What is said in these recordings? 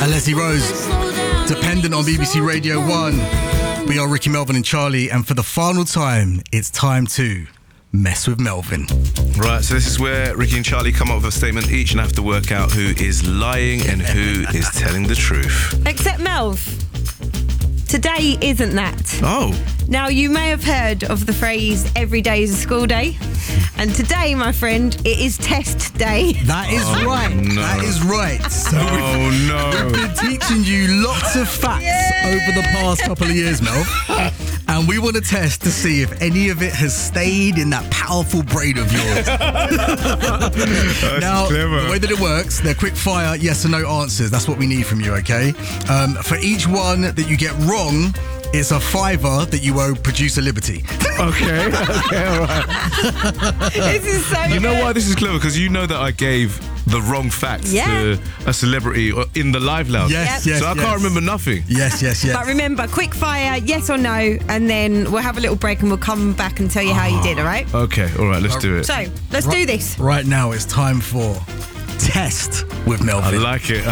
and Leslie Rose, Dependent on BBC Radio 1. We are Ricky, Melvin and Charlie, and for the final time, it's time to mess with Melvin. Right, so this is where Ricky and Charlie come up with a statement each and have to work out who is lying and who is telling the truth. Except Melv. Today isn't that. Oh. Now, you may have heard of the phrase, every day is a school day. And today, my friend, it is test day. That is right. No. That is right. So we've been teaching you lots of facts over the past couple of years, Mel. And we want to test to see if any of it has stayed in that powerful brain of yours. Now, clever. The way that it works, they're quick fire yes or no answers. That's what we need from you, okay? For each one that you get wrong, it's a $5 that you owe Producer Liberty. Okay, all right. This is so You know good. why this is clever? Because you know that I gave the wrong facts to a celebrity in the live lounge. Yes, Yep. yes, So I yes. can't remember nothing. Yes. But remember, quick fire, yes or no, and then we'll have a little break and we'll come back and tell you how you did, all right? Okay, all right, let's do it. So, let's do this. Right now, it's time for Test with I Melvin. like it.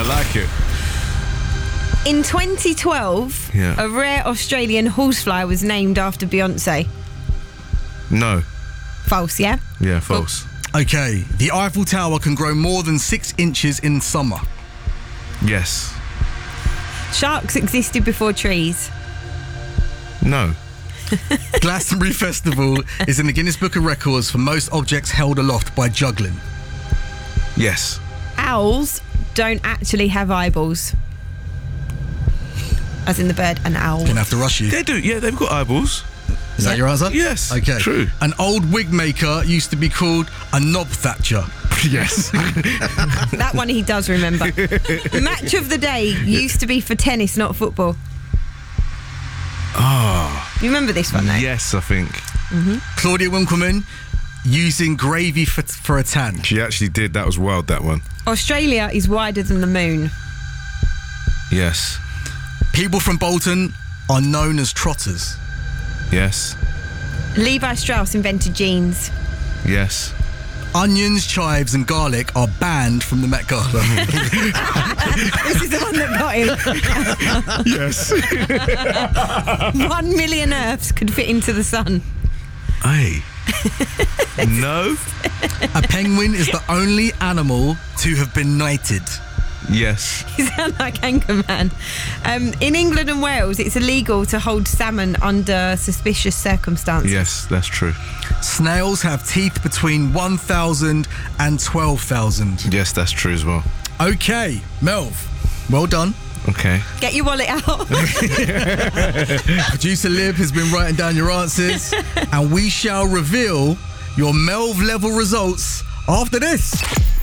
In 2012, a rare Australian horsefly was named after Beyonce. No. False, yeah? Yeah, false. Okay, the Eiffel Tower can grow more than 6 inches in summer. Yes. Sharks existed before trees. No. Glastonbury Festival is in the Guinness Book of Records for most objects held aloft by juggling. Yes. Owls don't actually have eyeballs. As in the bird, an owl. Gonna have to rush you. They do. Yeah, they've got eyeballs. Is that your answer? Yes. Okay. True. An old wig maker used to be called a knob thatcher. Yes. That one he does remember. Match of the day used to be for tennis, not football. You remember this one, though? Yes, I think. Claudia Winkleman using gravy for a tan. She actually did. That was wild, that one. Australia is wider than the moon. Yes. People from Bolton are known as trotters. Yes. Levi Strauss invented jeans. Yes. Onions, chives and garlic are banned from the Met Gala. This is the one that got him. Yes. 1 million Earths could fit into the sun. Hey. No. A penguin is the only animal to have been knighted. Yes. You sound like Anchorman. In England and Wales, it's illegal to hold salmon under suspicious circumstances. Yes, that's true. Snails have teeth between 1,000 and 12,000. Yes, that's true as well. Okay, Melv, well done. Okay. Get your wallet out. Producer Lib has been writing down your answers, and we shall reveal your Melv level results after this.